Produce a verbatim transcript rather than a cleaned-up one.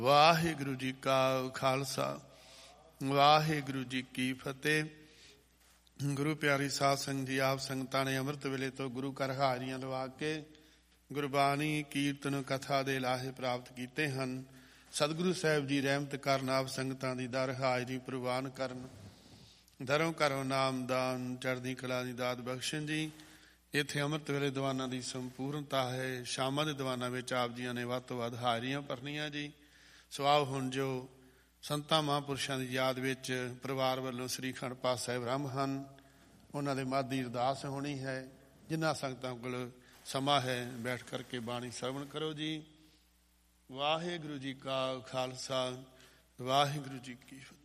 ਵਾਹਿਗੁਰੂ ਜੀ ਕਾ ਖਾਲਸਾ, ਵਾਹਿਗੁਰੂ ਜੀ ਕੀ ਫਤਿਹ। ਗੁਰੂ ਪਿਆਰੀ ਸਾਧ ਸੰਗਤ ਜੀ, ਆਪ ਸੰਗਤਾਂ ਨੇ ਅੰਮ੍ਰਿਤ ਵੇਲੇ ਤੋਂ ਗੁਰੂ ਘਰ ਹਾਜ਼ਰੀਆਂ ਲਵਾ ਕੇ ਗੁਰਬਾਣੀ ਕੀਰਤਨ ਕਥਾ ਦੇ ਲਾਹੇ ਪ੍ਰਾਪਤ ਕੀਤੇ ਹਨ। ਸਤਿਗੁਰੂ ਸਾਹਿਬ ਜੀ ਰਹਿਮਤ ਕਰਨ, ਆਪ ਸੰਗਤਾਂ ਦੀ ਦਰ ਹਾਜ਼ਰੀ ਪ੍ਰਵਾਨ ਕਰਨ, ਦਰੋਂ ਘਰੋਂ ਨਾਮਦਾਨ ਚੜ੍ਹਦੀ ਕਲਾ ਦੀ ਦਾਤ ਬਖਸ਼ਣ ਜੀ। ਇੱਥੇ ਅੰਮ੍ਰਿਤ ਵੇਲੇ ਦੀਵਾਨਾਂ ਦੀ ਸੰਪੂਰਨਤਾ ਹੈ। ਸ਼ਾਮਾਂ ਦੇ ਦੀਵਾਨਾਂ ਵਿੱਚ ਆਪ ਜੀਆਂ ਨੇ ਵੱਧ ਤੋਂ ਵੱਧ ਹਾਜ਼ਰੀਆਂ ਭਰਨੀਆਂ ਜੀ। ਸਵਾਬ ਹੁਣ ਜੋ ਸੰਤਾਂ ਮਹਾਂਪੁਰਸ਼ਾਂ ਦੀ ਯਾਦ ਵਿੱਚ ਪਰਿਵਾਰ ਵੱਲੋਂ ਸ੍ਰੀ ਅਖੰਡ ਪਾਠ ਸਾਹਿਬ ਆਰੰਭ ਹਨ, ਉਹਨਾਂ ਦੇ ਮੱਧ ਦੀ ਅਰਦਾਸ ਹੋਣੀ ਹੈ। ਜਿਨ੍ਹਾਂ ਸੰਗਤਾਂ ਕੋਲ ਸਮਾਂ ਹੈ ਬੈਠ ਕਰਕੇ ਬਾਣੀ ਸਰਵਣ ਕਰੋ ਜੀ। ਵਾਹਿਗੁਰੂ ਜੀ ਕਾ ਖਾਲਸਾ, ਵਾਹਿਗੁਰੂ ਜੀ ਕੀ ਫਤਿਹ।